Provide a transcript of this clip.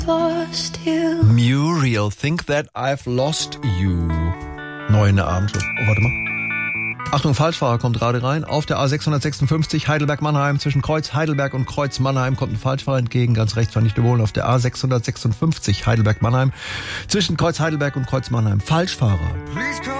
lost you. Muriel, think that I've lost you. Neu in der Abendshow. Oh, warte mal. Achtung, Falschfahrer kommt gerade rein. Auf der A656 Heidelberg-Mannheim. Zwischen Kreuz Heidelberg und Kreuz Mannheim kommt ein Falschfahrer entgegen. Ganz rechts war nicht überholen. Auf der A656 Heidelberg-Mannheim. Zwischen Kreuz Heidelberg und Kreuz Mannheim. Falschfahrer.